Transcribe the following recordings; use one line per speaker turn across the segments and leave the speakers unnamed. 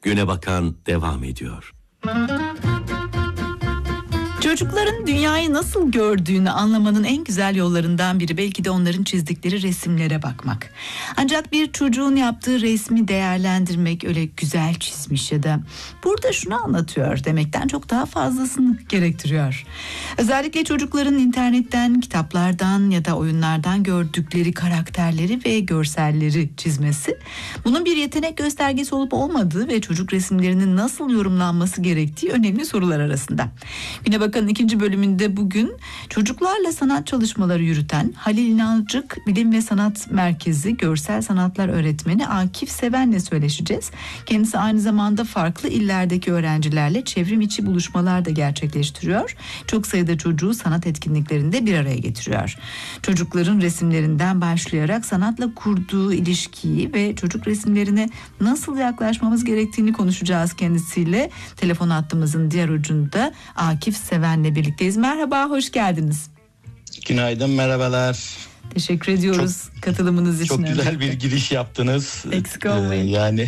Güne Bakan devam ediyor.
Çocukların dünyayı nasıl gördüğünü anlamanın en güzel yollarından biri belki de onların çizdikleri resimlere bakmak. Ancak bir çocuğun yaptığı resmi değerlendirmek, öyle güzel çizmiş ya da burada şunu anlatıyor demekten çok daha fazlasını gerektiriyor. Özellikle çocukların internetten, kitaplardan ya da oyunlardan gördükleri karakterleri ve görselleri çizmesi, bunun bir yetenek göstergesi olup olmadığı ve çocuk resimlerinin nasıl yorumlanması gerektiği önemli sorular arasında. Güne Bakan'ın 2. bölümünde bugün çocuklarla sanat çalışmaları yürüten Halil İnalcık Bilim ve Sanat Merkezi Görsel Sanatlar Öğretmeni Akif Seven'le söyleşeceğiz. Kendisi aynı zamanda farklı illerdeki öğrencilerle çevrim içi buluşmalar da gerçekleştiriyor. Çok sayıda çocuğu sanat etkinliklerinde bir araya getiriyor. Çocukların resimlerinden başlayarak sanatla kurduğu ilişkiyi ve çocuk resimlerine nasıl yaklaşmamız gerektiğini konuşacağız kendisiyle. Telefon hattımızın diğer ucunda Akif Seven'le birlikteyiz. Merhaba, hoş geldiniz.
Günaydın, merhabalar.
Teşekkür ediyoruz katılımınız için.
Çok güzel bir giriş yaptınız.
Eksik olmayın.
Yani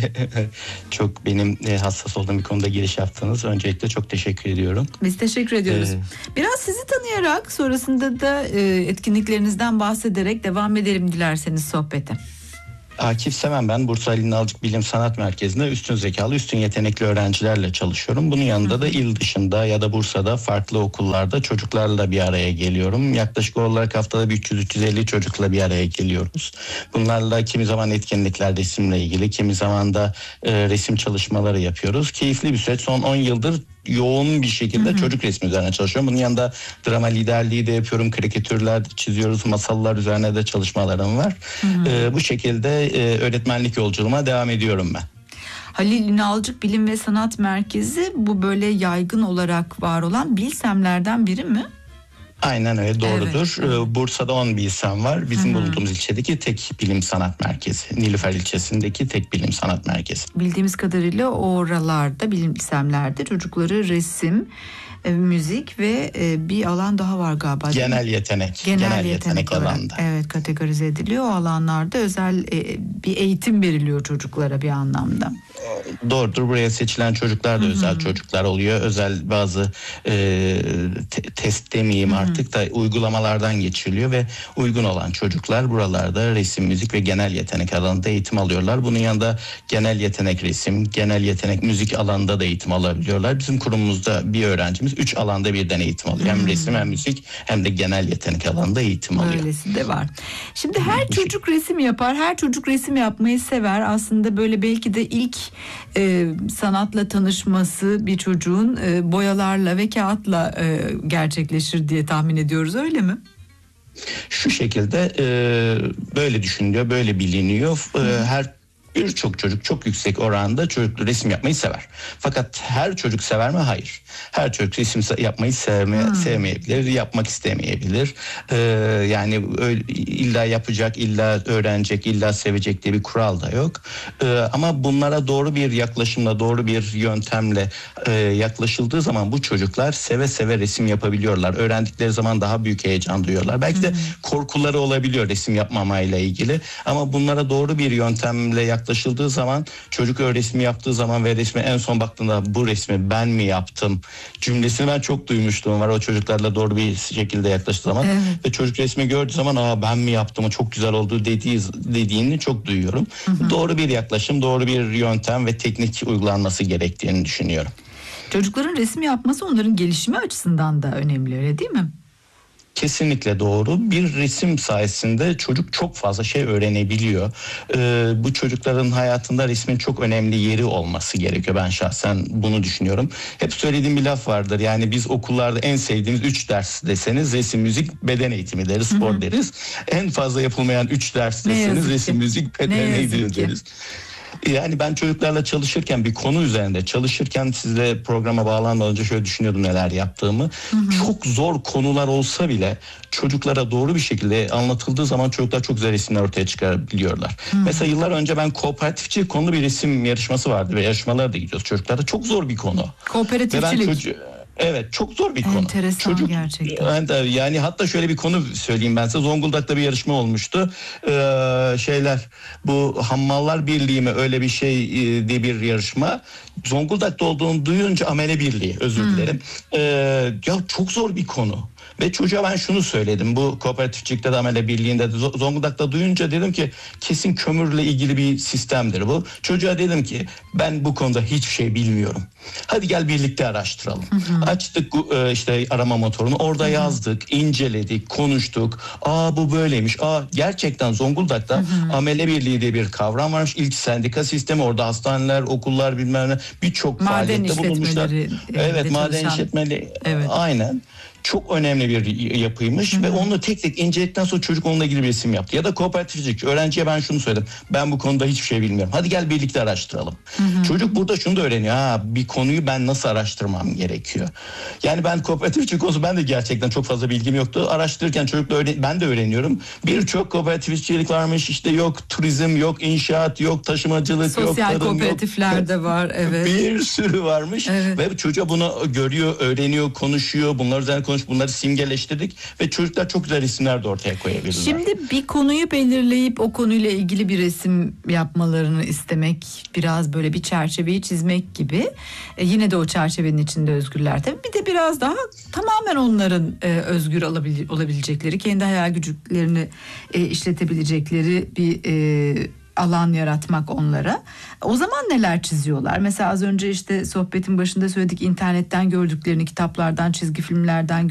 çok benim hassas olduğum bir konuda giriş yaptınız. Öncelikle çok teşekkür ediyorum.
Biz teşekkür ediyoruz. Biraz sizi tanıyarak sonrasında da etkinliklerinizden bahsederek devam edelim dilerseniz sohbete.
Akif Seven ben. Bursa Halil İnalcık Bilim Sanat Merkezi'nde üstün zekalı, üstün yetenekli öğrencilerle çalışıyorum. Bunun yanında da il dışında ya da Bursa'da farklı okullarda çocuklarla bir araya geliyorum. Yaklaşık olarak haftada bir 300-350 çocukla bir araya geliyoruz. Bunlarla kimi zaman etkinlikler resimle ilgili, kimi zaman da resim çalışmaları yapıyoruz. Keyifli bir süreç. Son 10 yıldır yoğun bir şekilde çocuk resmi üzerine çalışıyorum. Bunun yanında drama liderliği de yapıyorum. Karikatürler çiziyoruz. Masallar üzerine de çalışmalarım var. Bu şekilde öğretmenlik yolculuğuma devam ediyorum ben.
Halil İnalcık Bilim ve Sanat Merkezi bu böyle yaygın olarak var olan Bilsemlerden biri mi?
Aynen öyle, doğrudur.
Evet.
Bursa'da 10 bilsem var. Bizim bulunduğumuz ilçedeki tek bilim sanat merkezi. Nilüfer ilçesindeki tek bilim sanat merkezi.
Bildiğimiz kadarıyla oralarda, bilimsemlerde çocukları resim, müzik ve bir alan daha var galiba.
Genel yetenek. Genel yetenek alanında.
Evet, kategorize ediliyor. O alanlarda özel bir eğitim veriliyor çocuklara bir anlamda.
Doğrudur. Buraya seçilen çocuklar da özel çocuklar oluyor. Özel bazı test demeyeyim artık da uygulamalardan geçiriliyor ve uygun olan çocuklar buralarda resim, müzik ve genel yetenek alanında eğitim alıyorlar. Bunun yanında genel yetenek resim, genel yetenek müzik alanında da eğitim alabiliyorlar. Bizim kurumumuzda bir öğrencimiz 3 alanda birden eğitim alıyor. Hem resim hem müzik hem de genel yetenek alanında eğitim alıyor.
Öylesi de var. Şimdi her çocuk resim yapar. Her çocuk resim yapmayı sever. Aslında böyle belki de ilk sanatla tanışması bir çocuğun boyalarla ve kağıtla gerçekleşir diye tahmin ediyoruz, öyle mi?
Şu şekilde böyle düşünülüyor, böyle biliniyor. Birçok çocuk çok yüksek oranda çocuk resim yapmayı sever. Fakat her çocuk sever mi? Hayır. Her çocuk resim yapmayı sevmeyebilir, yapmak istemeyebilir. Yani öyle, illa yapacak, illa öğrenecek, illa sevecek diye bir kural da yok. Ama bunlara doğru bir yaklaşımla, doğru bir yöntemle yaklaşıldığı zaman bu çocuklar seve seve resim yapabiliyorlar. Öğrendikleri zaman daha büyük heyecan duyuyorlar. Belki de korkuları olabiliyor resim yapmamayla ilgili. Ama bunlara doğru bir yöntemle yaklaşıldığı zaman, çocuk resmi yaptığı zaman ve resme en son baktığında bu resmi ben mi yaptım cümlesini ben çok duymuştum var o çocuklarla doğru bir şekilde yaklaştığı zaman. Ve çocuk resmi gördüğü zaman ben mi yaptım, o çok güzel oldu dediğini çok duyuyorum. Doğru bir yaklaşım, doğru bir yöntem ve teknik uygulanması gerektiğini düşünüyorum.
Çocukların resim yapması onların gelişimi açısından da önemli, öyle değil mi?
Kesinlikle doğru. Bir resim sayesinde çocuk çok fazla şey öğrenebiliyor. Bu çocukların hayatında resmin çok önemli yeri olması gerekiyor. Ben şahsen bunu düşünüyorum. Hep söylediğim bir laf vardır. Yani biz okullarda en sevdiğimiz 3 ders deseniz resim, müzik, beden eğitimi deriz, spor deriz. En fazla yapılmayan 3 ders deseniz resim, müzik, beden eğitimi deriz. Yani ben çocuklarla çalışırken, bir konu üzerinde çalışırken, sizle programa bağlanmadan önce şöyle düşünüyordum neler yaptığımı. Çok zor konular olsa bile çocuklara doğru bir şekilde anlatıldığı zaman çocuklar çok güzel resimler ortaya çıkarabiliyorlar. Mesela yıllar önce ben kooperatifçi konulu bir resim yarışması vardı ve yarışmalara da gidiyoruz çocuklarda. Çok zor bir konu.
Kooperatifçilik.
Evet, çok zor bir konu.
Enteresan gerçekten.
Yani hatta şöyle bir konu söyleyeyim ben size. Zonguldak'ta bir yarışma olmuştu. Bu Hammallar Birliği mi öyle bir şey diye bir yarışma. Zonguldak'ta olduğunu duyunca Amele Birliği, özür dilerim. Ya çok zor bir konu. Ve çocuğa ben şunu söyledim. Bu kooperatifçilikte de Amele Birliği'nde de Zonguldak'ta duyunca dedim ki kesin kömürle ilgili bir sistemdir bu. Çocuğa dedim ki ben bu konuda hiçbir şey bilmiyorum. Hadi gel birlikte araştıralım. Açtık işte arama motorunu, orada yazdık, inceledik, konuştuk. Bu böyleymiş. Gerçekten Zonguldak'ta Amele Birliği diye bir kavram varmış. İlk sendika sistemi, orada hastaneler, okullar bilmem ne birçok faaliyette bulunmuşlar. Evet, maden işletmeleri.
Evet.
Aynen. Çok önemli bir yapıymış ve onu tek tek inceledikten sonra çocuk onunla ilgili bir resim yaptı. Ya da kooperatifcilik. Öğrenciye ben şunu söyledim. Ben bu konuda hiçbir şey bilmiyorum. Hadi gel birlikte araştıralım. Çocuk burada şunu da öğreniyor. Bir konuyu ben nasıl araştırmam gerekiyor. Yani ben kooperatifçilik konusu, ben de gerçekten çok fazla bilgim yoktu. Araştırırken çocukla ben de öğreniyorum. Birçok kooperatifçilik varmış. İşte yok turizm, yok inşaat, yok taşımacılık,
sosyal
yok tarım,
kooperatifler de var. Evet.
Bir sürü varmış.
Evet.
Ve çocuğa bunu görüyor, öğreniyor, konuşuyor. Bunlar üzerine bunları simgeleştirdik ve çocuklar çok güzel resimler de ortaya koyabilirler.
Şimdi bir konuyu belirleyip o konuyla ilgili bir resim yapmalarını istemek, biraz böyle bir çerçeveyi çizmek gibi. Yine de o çerçevenin içinde özgürler tabii. Bir de biraz daha tamamen onların özgür olabilecekleri, kendi hayal güçlerini işletebilecekleri bir alan yaratmak onlara. O zaman neler çiziyorlar? Mesela az önce işte sohbetin başında söyledik, internetten gördüklerini, kitaplardan, çizgi filmlerden